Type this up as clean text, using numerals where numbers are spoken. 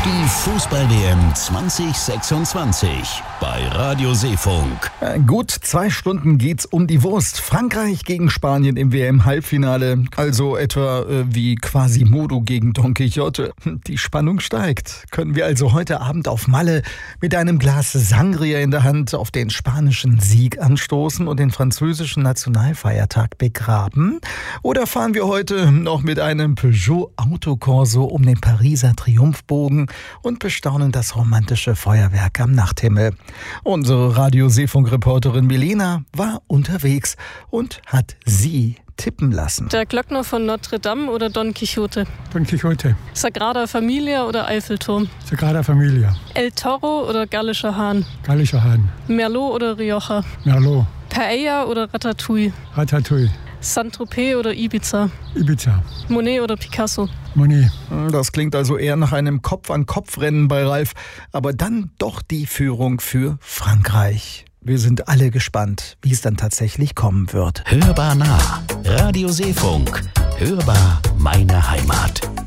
Die Fußball-WM 2026 bei Radio Seefunk. Gut 2 Stunden geht's um die Wurst. Frankreich gegen Spanien im WM-Halbfinale. Also etwa wie Quasimodo gegen Don Quixote. Die Spannung steigt. Können wir also heute Abend auf Malle mit einem Glas Sangria in der Hand auf den spanischen Sieg anstoßen und den französischen Nationalfeiertag begraben? Oder fahren wir heute noch mit einem Peugeot Autokorso um den Pariser Triumphbogen und bestaunen das romantische Feuerwerk am Nachthimmel? Unsere Radio-Seefunk-Reporterin Milena war unterwegs und hat sie tippen lassen. Der Glöckner von Notre Dame oder Don Quixote? Don Quixote. Sagrada Familia oder Eiffelturm? Sagrada Familia. El Toro oder Gallischer Hahn? Gallischer Hahn. Merlot oder Rioja? Merlot. Paella oder Ratatouille? Ratatouille. Saint-Tropez oder Ibiza? Ibiza. Monet oder Picasso? Monet. Das klingt also eher nach einem Kopf-an-Kopf-Rennen bei Ralf, aber dann doch die Führung für Frankreich. Wir sind alle gespannt, wie es dann tatsächlich kommen wird. Hörbar nah. Radio Seefunk. Hörbar meine Heimat.